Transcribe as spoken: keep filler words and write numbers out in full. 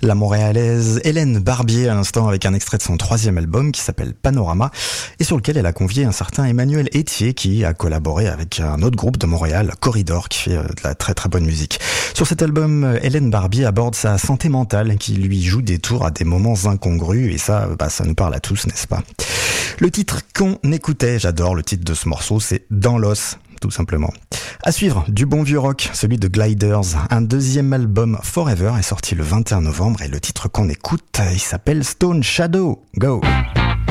La montréalaise Hélène Barbier à l'instant avec un extrait de son troisième album qui s'appelle Panorama et sur lequel elle a convié un certain Emmanuel Etier qui a collaboré avec un autre groupe de Montréal, Corridor, qui fait de la très très bonne musique. Sur cet album, Hélène Barbier aborde sa santé mentale qui lui joue des tours à des moments incongrus et ça, bah, ça nous parle à tous, n'est-ce pas? Le titre qu'on écoutait, j'adore le titre de ce morceau, c'est Dans l'os. Tout simplement. À suivre, du bon vieux rock, celui de Gliders. Un deuxième album, Forever, est sorti le vingt et un novembre et le titre qu'on écoute, il s'appelle Stone Shadow. Go!